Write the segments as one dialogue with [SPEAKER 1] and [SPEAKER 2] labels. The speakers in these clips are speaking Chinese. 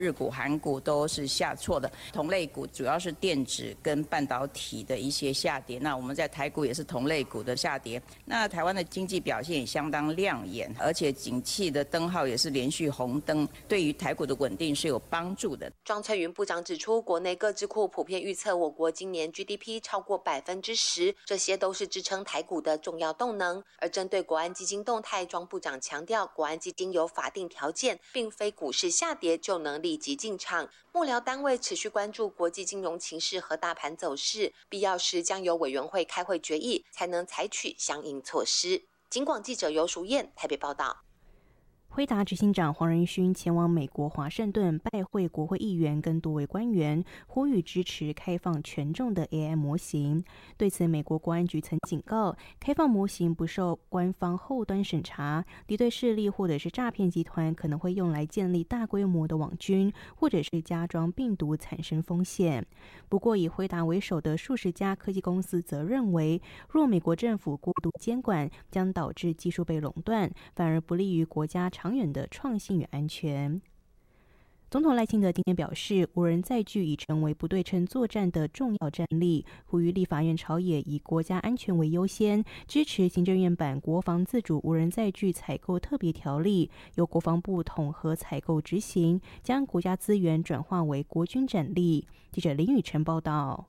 [SPEAKER 1] 日股、韩股都是下挫的，同类股主要是电子跟半导体的一些下跌。那我们在台股也是同类股的下跌。那台湾的经济表现也相当亮眼，而且景气的灯号也是连续红灯，对于台股的稳定是有帮助的。
[SPEAKER 2] 庄翠云部长指出，国内各智库普遍预测我国今年 GDP 超过10%，这些都是支撑台股的重要动能。而针对国安基金动态，庄部长强调，国安基金有法定条件，并非股市下跌就能立即进场。幕僚单位持续关注国际金融情势和大盘走势，必要时将由委员会开会决议，才能采取相应措施。警广记者游淑燕台北报道。
[SPEAKER 3] 辉达执行长黄仁勋前往美国华盛顿拜会国会议员跟多位官员，呼吁支持开放权重的 AI 模型。对此，美国国安局曾警告，开放模型不受官方后端审查，敌对势力或者是诈骗集团可能会用来建立大规模的网军，或者是加装病毒，产生风险。不过，以辉达为首的数十家科技公司则认为，若美国政府过度监管，将导致技术被垄断，反而不利于国家长远的创新与安全。总统赖清德今天表示，无人载具已成为不对称作战的重要战力，呼吁立法院朝野以国家安全为优先，支持行政院版国防自主无人载具采购特别条例，由国防部统合采购执行，将国家资源转化为国军战力。记者林宇晨报道。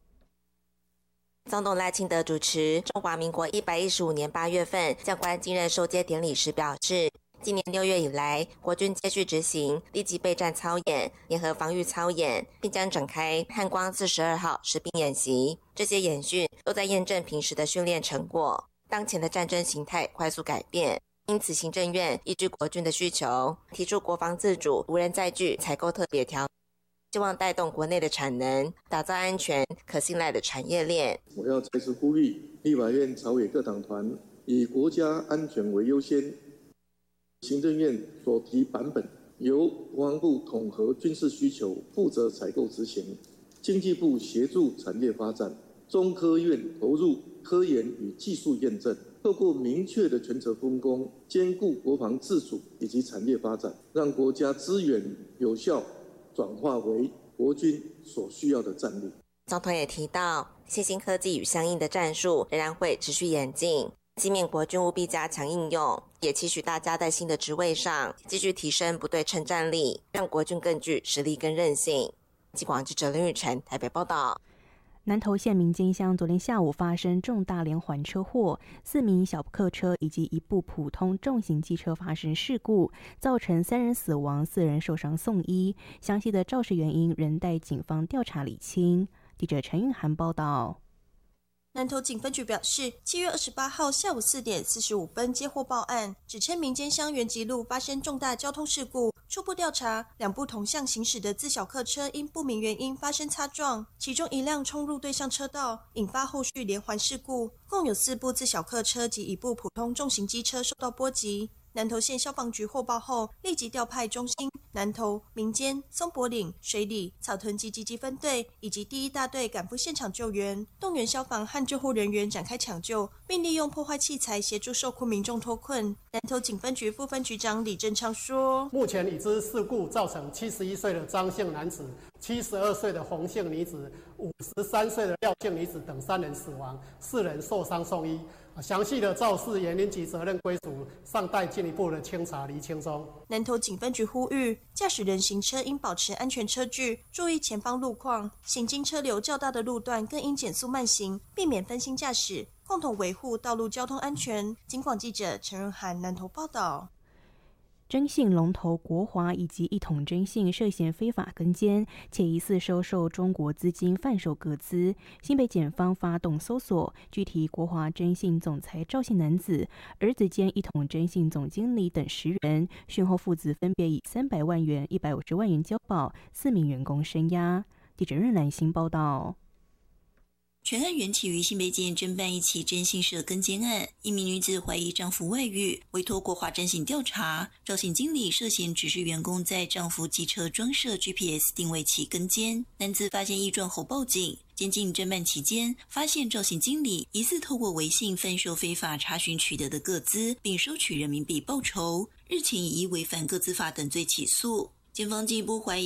[SPEAKER 4] 总统赖清德主持中华民国115年8月份将官继任授阶典礼时表示，今年6月以来，国军接续执行立即备战操演、联合防御操演，并将展开汉光42号实兵演习。这些演训都在验证平时的训练成果。当前的战争形态快速改变，因此行政院依据国军的需求，提出国防自主无人载具采购特别条例，希望带动国内的产能，打造安全可信赖的产业链。
[SPEAKER 5] 我要再次呼吁立法院朝野各党团以国家安全为优先，行政院所提版本由国防部统合军事需求负责采购执行，经济部协助产业发展，中科院投入科研与技术验证，透过明确的权责分工，兼顾国防自主以及产业发展，让国家资源有效转化为国军所需要的战力。
[SPEAKER 4] 总统也提到，新兴科技与相应的战术仍然会持续演进，纪勉国军务必加强应用，也期许大家在新的职位上继续提升不对称战力，让国军更具实力跟韧性。记广记者林宇晨台北报道。
[SPEAKER 3] 南投县民间乡昨天下午发生重大连环车祸，4名小客车以及一部普通重型机车发生事故，造成3人死亡，4人受伤送医。详细的肇事原因仍待警方调查厘清。记者陈韵涵报道。
[SPEAKER 6] 南投警分局表示，7月28号下午4点45分接获报案，指称民间乡元吉路发生重大交通事故。初步调查，2部同向行驶的自小客车因不明原因发生擦撞，其中一辆冲入对向车道，引发后续连环事故。共有4部自小客车及1部普通重型机车受到波及。南投县消防局获报后，立即调派中心、南投、民间、松柏岭、水里、草屯及集分队以及第1大队赶赴现场救援，动员消防和救护人员展开抢救，并利用破坏器材协助受困民众脱困。南投警分局副分局长李正昌说：“
[SPEAKER 7] 目前已知事故造成71岁的张姓男子、72岁的洪姓女子、53岁的廖姓女子等3人死亡，4人受伤送医。详细的肇事原因及责任归属尚待进一步的清查厘清中。”
[SPEAKER 6] 南投警分局呼吁，驾驶人行车应保持安全车距，注意前方路况，行经车流较大的路段更应减速慢行，避免分心驾驶，共同维护道路交通安全。警广记者陈润涵南投报道。
[SPEAKER 3] 征信龙头国华以及一统征信涉嫌非法跟监，且疑似收受中国资金贩售个资，新北检方发动搜索，具体国华征信总裁赵姓男子、儿子兼一统征信总经理等10人，讯后父子分别以300万元、150万元交保，4名员工声押。记者任兰心报道。
[SPEAKER 8] 全案缘起于新北检侦办一起征信社跟监案，一名女子怀疑丈夫外遇，委托国华征信调查，赵姓经理涉嫌指示员工在丈夫机车装设 GPS 定位器跟监，男子发现异状后报警。监禁侦办期间，发现赵姓经理疑似透过微信贩售非法查询取得的个资，并收取人民币报酬，日前已依违反个资法等罪起诉。检方进一步怀疑